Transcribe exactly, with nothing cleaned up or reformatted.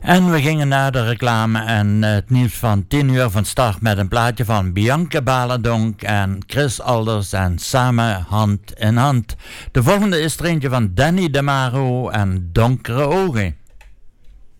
En we gingen naar de reclame en het nieuws van tien uur van start met een plaatje van Bianca Baladonk en Chris Alders en samen hand in hand. De volgende is er eentje van Danny DeMaro en Donkere Ogen.